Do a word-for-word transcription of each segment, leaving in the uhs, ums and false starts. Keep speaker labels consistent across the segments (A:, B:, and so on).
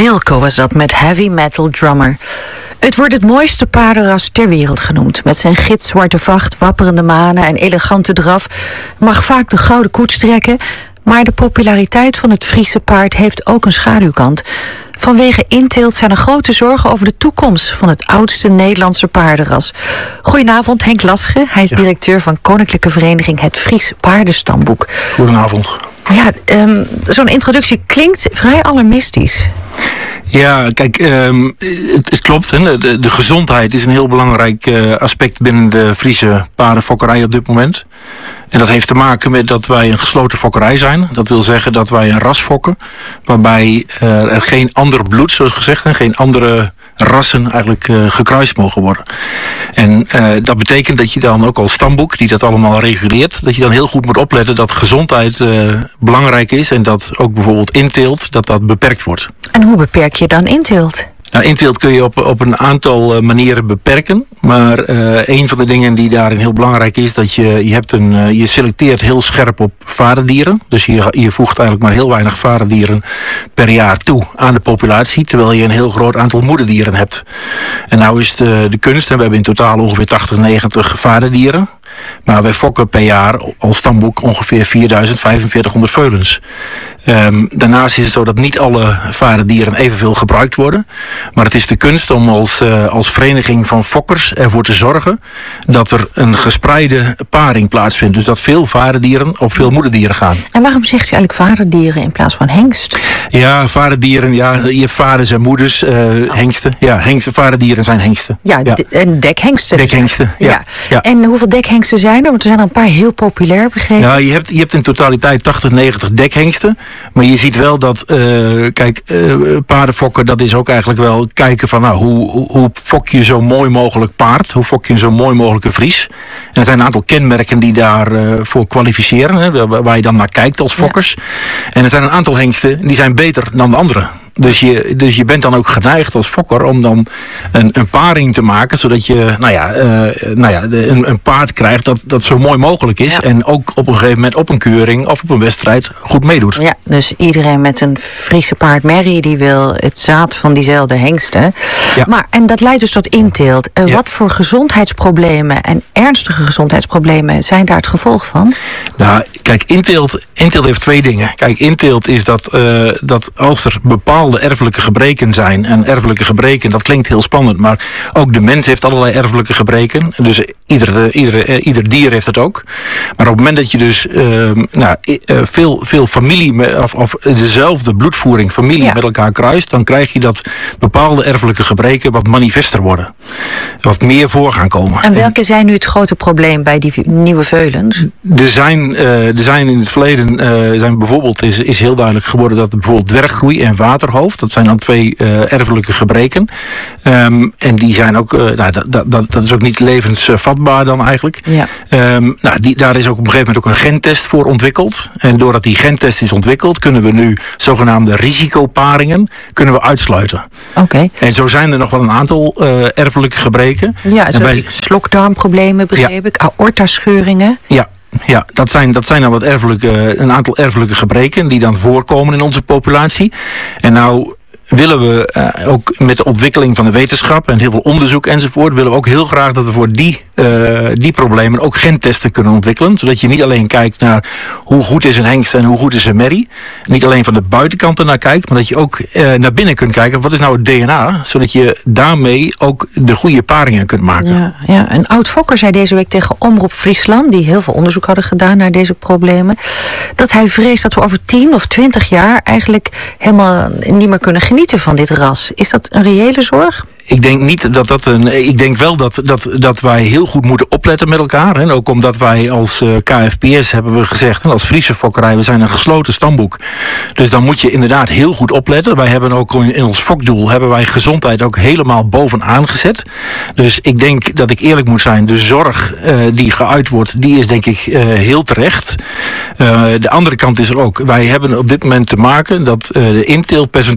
A: Wilco was dat met Heavy Metal Drummer. Het wordt het mooiste paardenras ter wereld genoemd. Met zijn gitzwarte vacht, wapperende manen en elegante draf mag vaak de gouden koets trekken. Maar de populariteit van het Friese paard heeft ook een schaduwkant. Vanwege inteelt zijn er grote zorgen over de toekomst van het oudste Nederlandse paardenras. Goedenavond, Henk Lasche. Hij is ja. directeur van Koninklijke Vereniging Het Fries Paardenstamboek.
B: Goedenavond.
A: Ja, um, zo'n introductie klinkt vrij alarmistisch.
B: Ja, kijk, um, het, het klopt. Hè. De, de gezondheid is een heel belangrijk uh, aspect binnen de Friese paardenfokkerij op dit moment. En dat heeft te maken met dat wij een gesloten fokkerij zijn. Dat wil zeggen dat wij een ras fokken, waarbij uh, er geen ander bloed, zoals gezegd, en geen andere rassen eigenlijk uh, gekruist mogen worden. En uh, dat betekent dat je dan ook als stamboek, die dat allemaal reguleert, dat je dan heel goed moet opletten dat gezondheid uh, belangrijk is en dat ook bijvoorbeeld inteelt, dat dat beperkt wordt.
A: En hoe beperk je dan inteelt?
B: Nou, inteelt kun je op, op een aantal uh, manieren beperken. Maar uh, een van de dingen die daarin heel belangrijk is, dat je, je, hebt een, uh, je selecteert heel scherp op vaderdieren. Dus je, je voegt eigenlijk maar heel weinig vaderdieren per jaar toe aan de populatie. Terwijl je een heel groot aantal moederdieren hebt. En nou is de, de kunst, en we hebben in totaal ongeveer tachtig, negentig vaderdieren. Maar wij fokken per jaar als stamboek ongeveer vierduizend vijfenveertighonderd veulens. Um, daarnaast is het zo dat niet alle vaderdieren evenveel gebruikt worden. Maar het is de kunst om als, uh, als vereniging van fokkers ervoor te zorgen dat er een gespreide paring plaatsvindt. Dus dat veel vaderdieren op veel moederdieren gaan.
A: En waarom zegt u eigenlijk vaderdieren in plaats van hengst?
B: Ja, vaderdieren, ja, je hebt vaders en moeders, uh, oh. hengsten. Ja, hengsten, vaderdieren zijn hengsten.
A: Ja, ja. D- en dekhengsten.
B: Dekhengsten, ja. Ja.
A: ja. En hoeveel dekhengsten zijn er? Want er zijn er een paar heel populair, begrepen.
B: Ja, je hebt, je hebt in totaliteit tachtig, negentig dekhengsten. Maar je ziet wel dat, uh, kijk, uh, paardenfokken, dat is ook eigenlijk wel kijken van, nou, hoe, hoe, hoe fok je zo mooi mogelijk paard? Hoe fok je een zo mooi mogelijke Fries? En er zijn een aantal kenmerken die daarvoor uh, voor kwalificeren, hè, waar je dan naar kijkt als fokkers. Ja. En er zijn een aantal hengsten die zijn beter dan de andere. Dus je, dus je bent dan ook geneigd als fokker om dan een, een paring te maken, zodat je nou ja, uh, nou ja, de, een, een paard krijgt dat, dat zo mooi mogelijk is. Ja. En ook op een gegeven moment op een keuring of op een wedstrijd goed meedoet.
A: Ja, dus iedereen met een Friese paardmerrie die wil het zaad van diezelfde hengsten. Ja. Maar, en dat leidt dus tot inteelt. Uh, ja. Wat voor gezondheidsproblemen en ernstige gezondheidsproblemen zijn daar het gevolg van?
B: Nou, kijk, inteelt, inteelt heeft twee dingen. Kijk, inteelt is dat, uh, dat als er bepaalde erfelijke gebreken zijn. En erfelijke gebreken, dat klinkt heel spannend, maar ook de mens heeft allerlei erfelijke gebreken. Dus ieder, ieder, ieder dier heeft het ook. Maar op het moment dat je dus uh, nou, veel, veel familie of, of dezelfde bloedvoering, familie ja. met elkaar kruist, dan krijg je dat bepaalde erfelijke gebreken wat manifester worden. Wat meer voor gaan komen.
A: En welke zijn nu het grote probleem bij die nieuwe veulens?
B: Er zijn, uh, er zijn in het verleden, uh, zijn bijvoorbeeld, is, is heel duidelijk geworden dat er bijvoorbeeld dwerggroei en water Hoofd. Dat zijn dan twee uh, erfelijke gebreken. Um, en die zijn ook, uh, nou, dat, dat, dat is ook niet levensvatbaar dan eigenlijk. Ja. Um, nou, die, daar is ook op een gegeven moment ook een gentest voor ontwikkeld. En doordat die gentest is ontwikkeld, kunnen we nu zogenaamde risicoparingen kunnen we uitsluiten.
A: Oké. Okay.
B: En zo zijn er nog wel een aantal uh, erfelijke gebreken.
A: Ja, zo wij... slokdarmproblemen begreep ja. ik, aortascheuringen.
B: Ja. Ja, dat zijn, dat zijn dan wat erfelijke, een aantal erfelijke gebreken die dan voorkomen in onze populatie. En nou willen we uh, ook met de ontwikkeling van de wetenschap en heel veel onderzoek enzovoort, willen we ook heel graag dat we voor die, uh, die problemen ook gentesten kunnen ontwikkelen. Zodat je niet alleen kijkt naar hoe goed is een hengst en hoe goed is een merrie. Niet alleen van de buitenkant ernaar kijkt, maar dat je ook uh, naar binnen kunt kijken. Wat is nou het D N A? Zodat je daarmee ook de goede paringen kunt maken.
A: Ja, ja. Een oud fokker zei deze week tegen Omroep Friesland, die heel veel onderzoek hadden gedaan naar deze problemen, dat hij vreest dat we over tien of twintig jaar eigenlijk helemaal niet meer kunnen genieten van dit ras. Is dat een reële zorg?
B: Ik denk niet dat dat een. Ik denk wel dat, dat, dat wij heel goed moeten opletten met elkaar. En ook omdat wij als uh, K F P S hebben we gezegd, en als Friese fokkerij, we zijn een gesloten stamboek. Dus dan moet je inderdaad heel goed opletten. Wij hebben ook in ons fokdoel hebben wij gezondheid ook helemaal bovenaan gezet. Dus ik denk dat ik eerlijk moet zijn, de zorg uh, die geuit wordt, die is denk ik uh, heel terecht. Uh, de andere kant is er ook. Wij hebben op dit moment te maken dat uh, de inteeltpercentage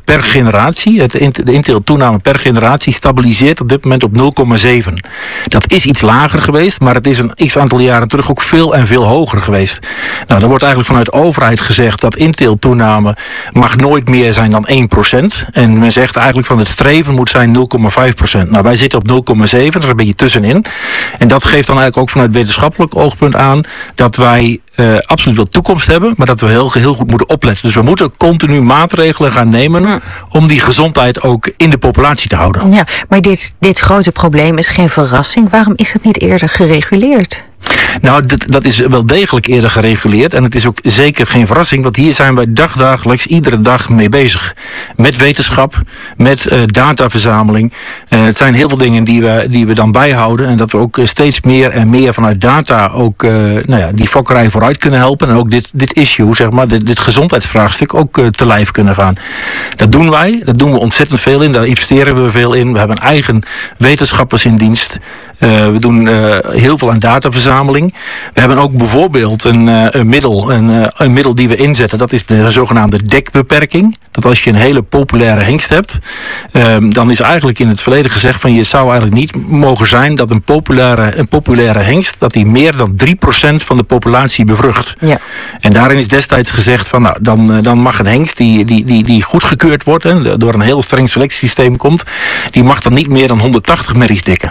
B: per generatie, het, de inteeltoename per generatie, stabiliseert op dit moment op nul komma zeven. Dat is iets lager geweest, maar het is een x aantal jaren terug ook veel en veel hoger geweest. Nou, er wordt eigenlijk vanuit de overheid gezegd dat inteeltoename mag nooit meer zijn dan één procent. En men zegt eigenlijk van het streven moet zijn nul komma vijf procent. Nou, wij zitten op nul komma zeven, dat is een beetje tussenin. En dat geeft dan eigenlijk ook vanuit wetenschappelijk oogpunt aan dat wij uh, absoluut wel toekomst hebben, maar dat we heel, heel goed moeten opletten. Dus we moeten continu maatregelen gaan nemen ja. om die gezondheid ook in de populatie te houden.
A: Ja, maar dit, dit grote probleem is geen verrassing. Waarom is het niet eerder gereguleerd?
B: Nou, dat, dat is wel degelijk eerder gereguleerd. En het is ook zeker geen verrassing, want hier zijn wij dagdagelijks iedere dag mee bezig. Met wetenschap, met uh, dataverzameling. Uh, het zijn heel veel dingen die we, die we dan bijhouden. En dat we ook steeds meer en meer vanuit data ook uh, nou ja, die fokkerij vooruit kunnen helpen. En ook dit, dit issue, zeg maar, dit, dit gezondheidsvraagstuk ook uh, te lijf kunnen gaan. Dat doen wij, dat doen we ontzettend veel in. Daar investeren we veel in. We hebben eigen wetenschappers in dienst. Uh, we doen uh, heel veel aan dataverzameling. We hebben ook bijvoorbeeld een, uh, een, middel, een, uh, een middel die we inzetten. Dat is de zogenaamde dekbeperking. Dat als je een hele populaire hengst hebt, um, dan is eigenlijk in het verleden gezegd van je zou eigenlijk niet mogen zijn dat een populaire, een populaire hengst, dat die meer dan drie procent van de populatie bevrucht. Ja. En daarin is destijds gezegd van nou, dan, uh, dan mag een hengst die, die, die, die goedgekeurd wordt en door een heel streng selectiesysteem komt, die mag dan niet meer dan honderdtachtig merries dekken.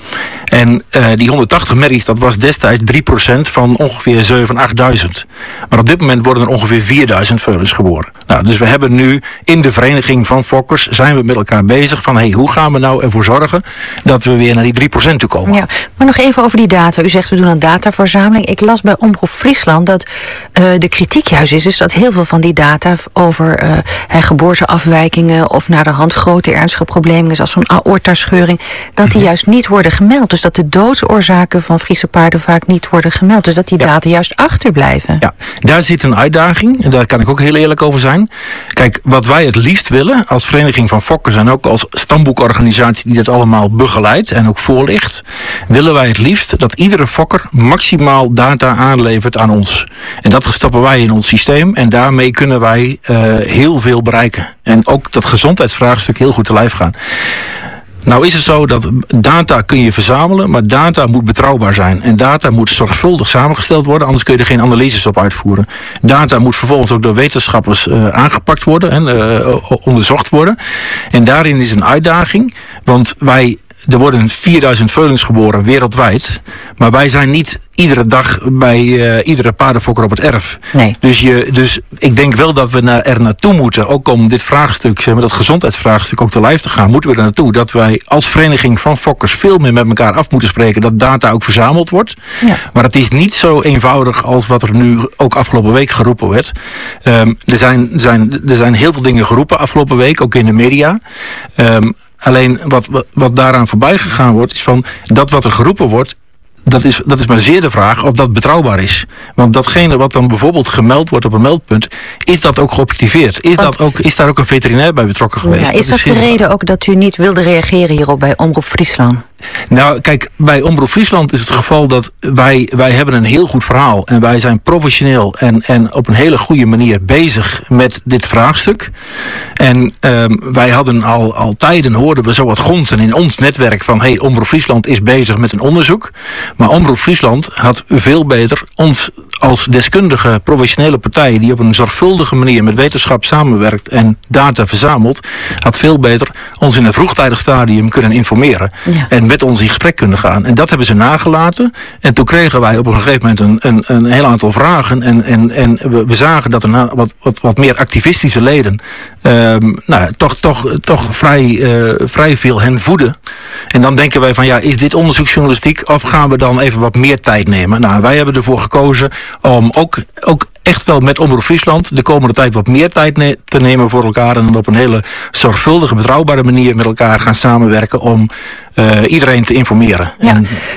B: En uh, die honderdtachtig merries, dat was destijds drie procent van ongeveer zevenduizend, achtduizend. Maar op dit moment worden er ongeveer vierduizend veulens geboren. Nou, dus we hebben nu in de vereniging van fokkers, zijn we met elkaar bezig van hey, hoe gaan we nou ervoor zorgen dat we weer naar die drie procent toe komen.
A: Ja, maar nog even over die data. U zegt we doen een dataverzameling. Ik las bij Omroep Friesland dat uh, de kritiek juist is, is dat heel veel van die data over uh, geboorteafwijkingen of naar de hand grote ernstige problemen, zoals zo'n aortascheuring, dat die juist niet worden gemeld. Dus dat de doodsoorzaken van Friese paarden vaak niet worden gemeld. Dus dat die data ja. juist achterblijven.
B: Ja, daar zit een uitdaging. En daar kan ik ook heel eerlijk over zijn. Kijk, wat wij het liefst willen als Vereniging van Fokkers en ook als stamboekorganisatie die dat allemaal begeleidt en ook voorligt, willen wij het liefst dat iedere fokker maximaal data aanlevert aan ons. En dat stoppen wij in ons systeem en daarmee kunnen wij uh, heel veel bereiken. En ook dat gezondheidsvraagstuk heel goed te lijf gaan. Nou is het zo dat data kun je verzamelen, maar data moet betrouwbaar zijn. En data moet zorgvuldig samengesteld worden, anders kun je er geen analyses op uitvoeren. Data moet vervolgens ook door wetenschappers uh, aangepakt worden en uh, onderzocht worden. En daarin is een uitdaging, want wij... Er worden vierduizend veulens geboren wereldwijd. Maar wij zijn niet iedere dag bij uh, iedere paardenfokker op het erf.
A: Nee.
B: Dus, je, dus ik denk wel dat we naar, er naartoe moeten. Ook om dit vraagstuk, zeg maar, dat gezondheidsvraagstuk ook te lijf te gaan. Moeten we er naartoe dat wij als vereniging van fokkers veel meer met elkaar af moeten spreken. Dat data ook verzameld wordt. Ja. Maar het is niet zo eenvoudig als wat er nu ook afgelopen week geroepen werd. Um, er, zijn, zijn, er zijn heel veel dingen geroepen afgelopen week. Ook in de media. Um, Alleen wat, wat, wat daaraan voorbij gegaan wordt, is van dat wat er geroepen wordt, dat is, dat is maar zeer de vraag of dat betrouwbaar is. Want datgene wat dan bijvoorbeeld gemeld wordt op een meldpunt, is dat ook geobjectiveerd? Is, dat ook, is daar ook een veterinair bij betrokken geweest?
A: Ja, is dat, dat is de reden ook dat u niet wilde reageren hierop bij Omroep Friesland?
B: Nou, kijk, bij Omroep Friesland is het geval dat wij, wij hebben een heel goed verhaal. En wij zijn professioneel en, en op een hele goede manier bezig met dit vraagstuk. En um, wij hadden al, al tijden, hoorden we zo wat gonzen in ons netwerk van hey, Omroep Friesland is bezig met een onderzoek. Maar Omroep Friesland had veel beter ons als deskundige professionele partij die op een zorgvuldige manier met wetenschap samenwerkt en data verzamelt, had veel beter ons in een vroegtijdig stadium kunnen informeren. Ja. En met ons in gesprek kunnen gaan. En dat hebben ze nagelaten. En toen kregen wij op een gegeven moment een, een, een heel aantal vragen. En, en, en we, we zagen dat er wat, wat, wat meer activistische leden um, nou, toch, toch, toch vrij, uh, vrij veel hen voeden. En dan denken wij van ja, is dit onderzoeksjournalistiek of gaan we dan even wat meer tijd nemen? Nou, wij hebben ervoor gekozen om ook, ook echt wel met Omroep Friesland de komende tijd wat meer tijd ne- te nemen voor elkaar en op een hele zorgvuldige, betrouwbare manier met elkaar gaan samenwerken om uh, iedereen te informeren.
A: Ja. En,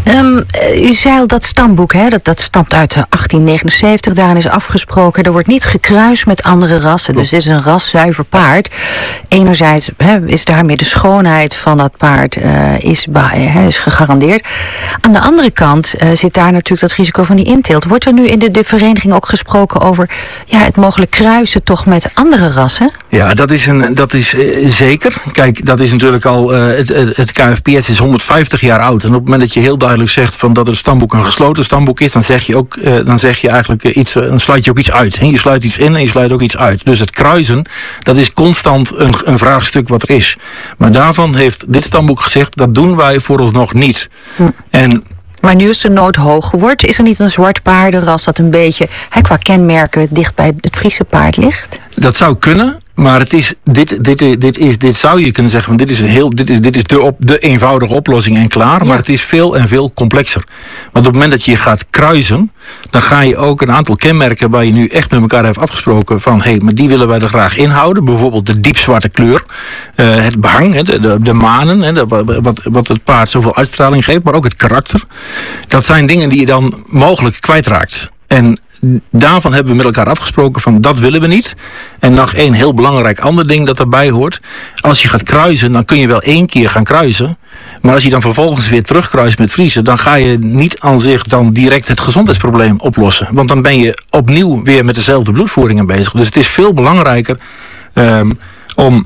A: Um, u zei al dat stamboek, hè, dat, dat stamt uit achttien negenenzeventig. Daarin is afgesproken, er wordt niet gekruist met andere rassen. Dus het is een raszuiver paard. Enerzijds hè, is daarmee de schoonheid van dat paard uh, is, uh, is gegarandeerd. Aan de andere kant uh, zit daar natuurlijk dat risico van die inteelt. Wordt er nu in de, de vereniging ook gesproken over ja, het mogelijk kruisen toch met andere rassen?
B: Ja, dat is, een, dat is uh, zeker. Kijk, dat is natuurlijk al, uh, het, het K F P S is honderdvijftig jaar oud. En op het moment dat je heel duidelijk zegt van dat het stamboek een gesloten stamboek is, dan zeg je ook, uh, dan zeg je eigenlijk uh, iets, uh, dan sluit je ook iets uit. Hè? Je sluit iets in en je sluit ook iets uit. Dus het kruisen, dat is constant een, een vraagstuk wat er is. Maar daarvan heeft dit stamboek gezegd, dat doen wij vooralsnog niet. Hm. En
A: maar nu is de nood hoger wordt, is er niet een zwart paardenras dat een beetje hè, qua kenmerken dicht bij het Friese paard ligt?
B: Dat zou kunnen. Maar het is, dit, dit, dit, is, dit zou je kunnen zeggen, dit is, een heel, dit is, dit is de, op, de eenvoudige oplossing en klaar. Ja. Maar het is veel en veel complexer. Want op het moment dat je gaat kruisen, dan ga je ook een aantal kenmerken waar je nu echt met elkaar heeft afgesproken van, hé, hey, maar die willen wij er graag inhouden. Bijvoorbeeld de diepzwarte kleur, uh, het behang, de, de, de manen, hè, de, wat, wat het paard zoveel uitstraling geeft, maar ook het karakter. Dat zijn dingen die je dan mogelijk kwijtraakt. En daarvan hebben we met elkaar afgesproken van dat willen we niet. En nog één heel belangrijk ander ding dat erbij hoort. Als je gaat kruisen, dan kun je wel één keer gaan kruisen. Maar als je dan vervolgens weer terugkruist met Friese, dan ga je niet aan zich dan direct het gezondheidsprobleem oplossen. Want dan ben je opnieuw weer met dezelfde bloedvoeringen bezig. Dus het is veel belangrijker um, om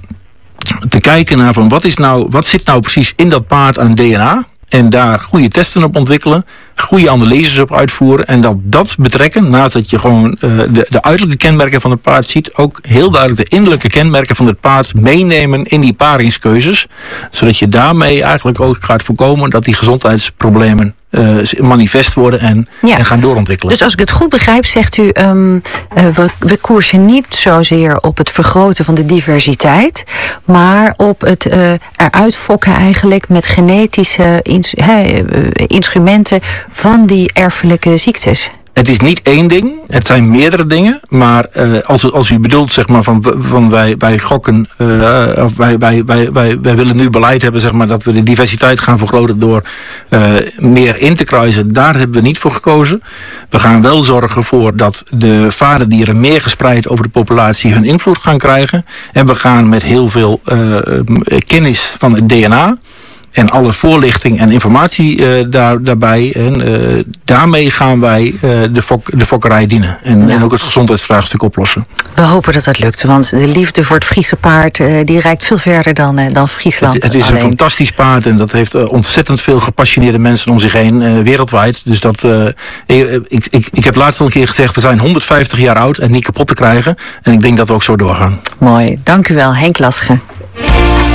B: te kijken naar van wat is nou, wat zit nou precies in dat paard aan D N A. En daar goede testen op ontwikkelen, goede analyses op uitvoeren. En dat dat betrekken, naast dat je gewoon uh, de, de uiterlijke kenmerken van het paard ziet, ook heel duidelijk de innerlijke kenmerken van het paard meenemen in die paringskeuzes. Zodat je daarmee eigenlijk ook gaat voorkomen dat die gezondheidsproblemen uh, manifest worden en, ja. en gaan doorontwikkelen.
A: Dus als ik het goed begrijp, zegt u, um, uh, we, we koersen niet zozeer op het vergroten van de diversiteit, maar op het uh, eruit fokken eigenlijk met genetische ins- he, uh, instrumenten van die erfelijke ziektes.
B: Het is niet één ding, het zijn meerdere dingen. Maar uh, als, als u bedoelt, zeg maar, van, van wij, wij gokken, uh, of wij, wij, wij, wij, wij willen nu beleid hebben, zeg maar, dat we de diversiteit gaan vergroten door uh, meer in te kruisen. Daar hebben we niet voor gekozen. We gaan wel zorgen voor dat de vaderdieren meer gespreid over de populatie hun invloed gaan krijgen. En we gaan met heel veel uh, kennis van het D N A en alle voorlichting en informatie uh, daar, daarbij. En uh, daarmee gaan wij uh, de, fok, de fokkerij dienen. En, ja. en ook het gezondheidsvraagstuk oplossen.
A: We hopen dat dat lukt. Want de liefde voor het Friese paard uh, die reikt veel verder dan, uh, dan Friesland.
B: Het, het is alleen een fantastisch paard. En dat heeft uh, ontzettend veel gepassioneerde mensen om zich heen. Uh, wereldwijd. Dus dat, uh, ik, ik, ik heb laatst al een keer gezegd, we zijn honderdvijftig jaar oud en niet kapot te krijgen. En ik denk dat we ook zo doorgaan.
A: Mooi. Dank u wel, Henk Lasche.